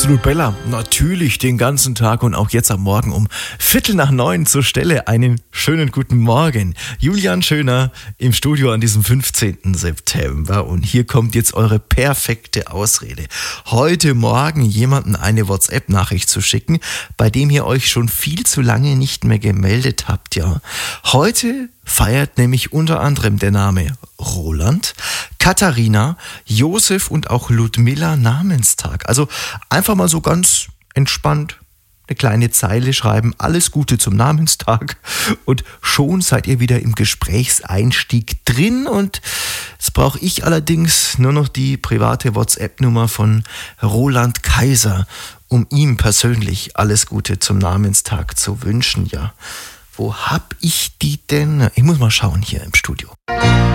Absolut Bella, natürlich den ganzen Tag und auch jetzt am Morgen um 8:45 zur Stelle. Einen schönen guten Morgen. Julian Schöner im Studio an diesem 15. September und hier kommt jetzt eure perfekte Ausrede. Heute Morgen jemanden eine WhatsApp-Nachricht zu schicken, bei dem ihr euch schon viel zu lange nicht mehr gemeldet habt, ja. Heute feiert nämlich unter anderem der Name Roland, Katharina, Josef und auch Ludmilla Namenstag. Also einfach mal so ganz entspannt eine kleine Zeile schreiben, alles Gute zum Namenstag und schon seid ihr wieder im Gesprächseinstieg drin und jetzt brauche ich allerdings nur noch die private WhatsApp-Nummer von Roland Kaiser, um ihm persönlich alles Gute zum Namenstag zu wünschen, ja. Wo hab ich die denn? Ich muss mal schauen hier im Studio.